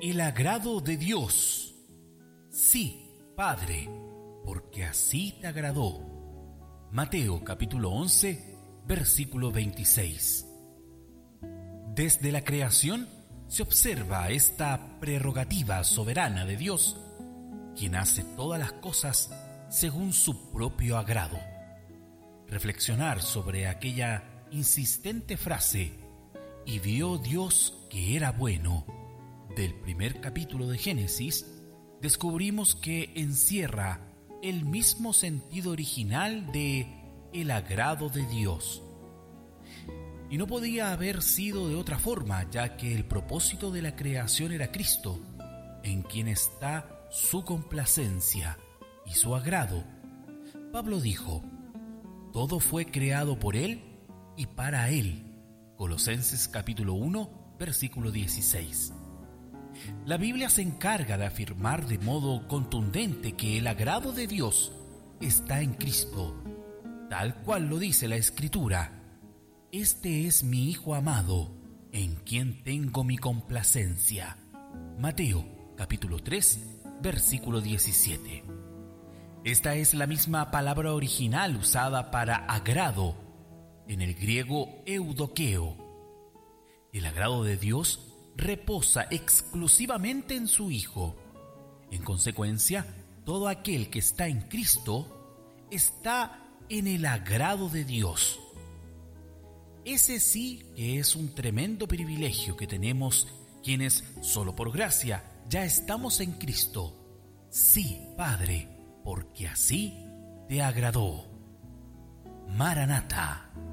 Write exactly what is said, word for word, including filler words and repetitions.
El agrado de Dios. Sí, Padre, porque así te agradó. Mateo capítulo once, versículo veintiséis. Desde la creación se observa esta prerrogativa soberana de Dios, quien hace todas las cosas según su propio agrado. Reflexionar sobre aquella insistente frase, y vio Dios que era bueno, del primer capítulo de Génesis, descubrimos que encierra el mismo sentido original de el agrado de Dios. Y no podía haber sido de otra forma, ya que el propósito de la creación era Cristo, en quien está su complacencia y su agrado. Pablo dijo: todo fue creado por Él y para Él. Colosenses capítulo uno, versículo dieciséis. La Biblia se encarga de afirmar de modo contundente que el agrado de Dios está en Cristo, tal cual lo dice la Escritura. Este es mi Hijo amado, en quien tengo mi complacencia. Mateo capítulo tres, versículo diecisiete. Esta es la misma palabra original usada para agrado, en el griego eudoqueo. El agrado de Dios reposa exclusivamente en su Hijo. En consecuencia, todo aquel que está en Cristo está en el agrado de Dios. Ese sí que es un tremendo privilegio que tenemos quienes, solo por gracia, ya estamos en Cristo. Sí, Padre, porque así te agradó. Maranatha.